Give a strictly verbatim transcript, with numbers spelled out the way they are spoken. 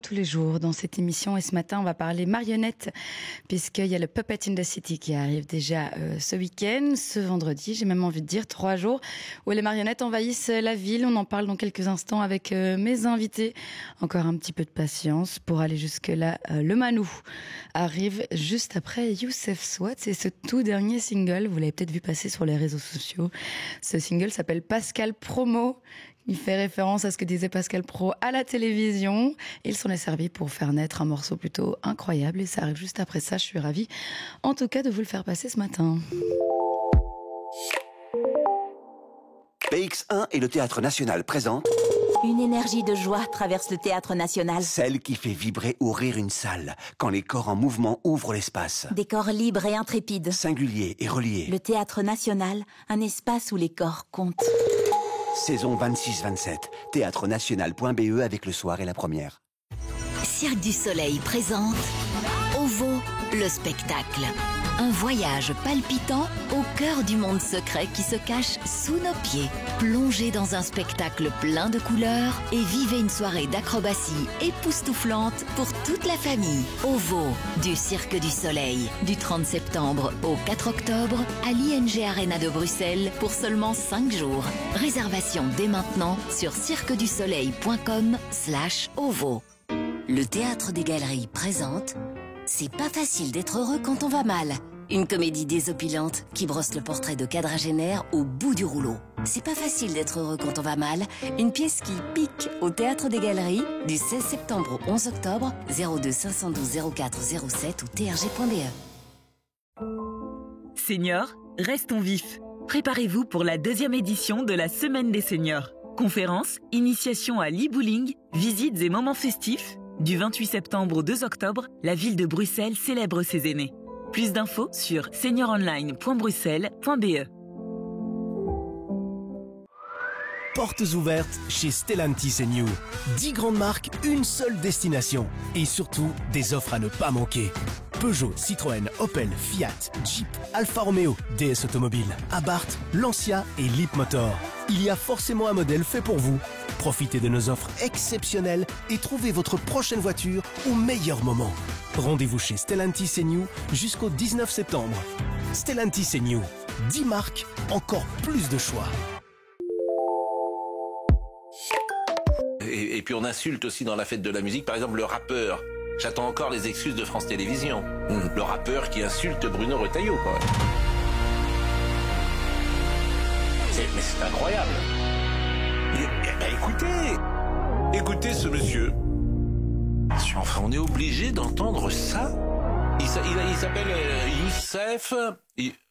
tous les jours dans cette émission. Et ce matin, on va parler marionnettes, puisqu'il y a le Puppet in the City qui arrive déjà euh, ce week-end, ce vendredi, j'ai même envie de dire trois jours, où les marionnettes envahissent la ville. On en parle dans quelques instants avec euh, mes invités. Encore un petit peu de patience pour aller jusque-là. Euh, le Manou arrive juste après Youssef Swat. C'est ce tout dernier single. Vous l'avez peut-être vu passer sur les réseaux sociaux. Ce single s'appelle Pascal Promo. Il fait référence à ce que disait Pascal Pro à la télévision. Il s'en est servi pour faire naître un morceau plutôt incroyable. Et ça arrive juste après ça. Je suis ravie, en tout cas, de vous le faire passer ce matin. B X un et le Théâtre National présentent une énergie de joie traverse le Théâtre National. Celle qui fait vibrer ou rire une salle, quand les corps en mouvement ouvrent l'espace. Des corps libres et intrépides. Singuliers et reliés. Le Théâtre National, un espace où les corps comptent. Saison vingt-six vingt-sept, théâtre national point b e avec le soir et la première. Cirque du Soleil présente OVO, le spectacle. Un voyage palpitant au cœur du monde secret qui se cache sous nos pieds. Plongez dans un spectacle plein de couleurs et vivez une soirée d'acrobatie époustouflante pour toute la famille. OVO, du Cirque du Soleil, du trente septembre au quatre octobre à l'I N G Arena de Bruxelles pour seulement cinq jours. Réservation dès maintenant sur cirquedusoleil.com slash OVO. Le Théâtre des Galeries présente C'est pas facile d'être heureux quand on va mal. Une comédie désopilante qui brosse le portrait de quadragénaire au bout du rouleau. C'est pas facile d'être heureux quand on va mal. Une pièce qui pique au Théâtre des Galeries du seize septembre au onze octobre, zéro deux cinq un deux zéro quatre zéro sept ou t r g point b e. Seniors, restons vifs. Préparez-vous pour la deuxième édition de la Semaine des Seniors. Conférences, initiation à l'e-bowling, visites et moments festifs. Du vingt-huit septembre au deux octobre, la ville de Bruxelles célèbre ses aînés. Plus d'infos sur senior online point bruxelles point b e. Portes ouvertes chez Stellantis et New. dix grandes marques, une seule destination. Et surtout, des offres à ne pas manquer. Peugeot, Citroën, Opel, Fiat, Jeep, Alfa Romeo, D S Automobile, Abarth, Lancia et Leapmotor. Il y a forcément un modèle fait pour vous. Profitez de nos offres exceptionnelles et trouvez votre prochaine voiture au meilleur moment. Rendez-vous chez Stellantis et New jusqu'au dix-neuf septembre. Stellantis et New, dix marques, encore plus de choix. Et, et puis on insulte aussi dans la fête de la musique, par exemple le rappeur. J'attends encore les excuses de France Télévisions. Mmh. Le rappeur qui insulte Bruno Retailleau, quand même. C'est, mais c'est incroyable. Il, eh ben écoutez, écoutez ce monsieur. Enfin, on est obligé d'entendre ça. Il, il, il s'appelle euh, Youssef. Il,